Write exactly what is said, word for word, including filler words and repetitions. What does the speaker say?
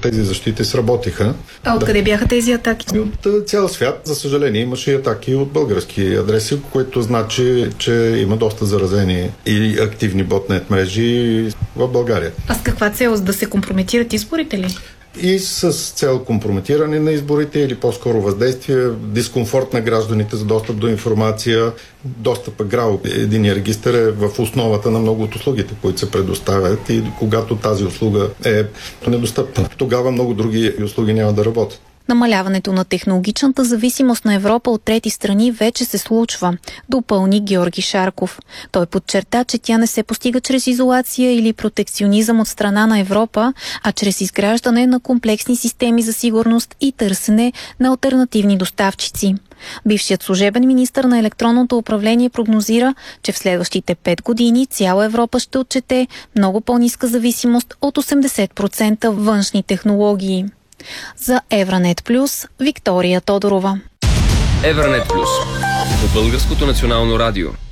тези защити сработиха. А откъде да. бяха тези атаки? От цял свят. За съжаление, имаше и атаки от български адреси, което значи, че има доста заразени и активни ботнет мрежи в България. А с каква цел? Да се компрометират изборите ли? И с цел компрометиране на изборите или по-скоро въздействие, дискомфорт на гражданите за достъп до информация, достъпа ГРАО. Единият регистър е в основата на много от услугите, които се предоставят, и когато тази услуга е недостъпна, тогава много други услуги няма да работят. Намаляването на технологичната зависимост на Европа от трети страни вече се случва, допълни Георги Шарков. Той подчерта, че тя не се постига чрез изолация или протекционизъм от страна на Европа, а чрез изграждане на комплексни системи за сигурност и търсене на алтернативни доставчици. Бившият служебен министър на електронното управление прогнозира, че в следващите пет години цяла Европа ще отчете много по-ниска зависимост от осемдесет процента външни технологии. За Евранет Плюс, Виктория Тодорова. Евранет Плюс по Българското национално радио.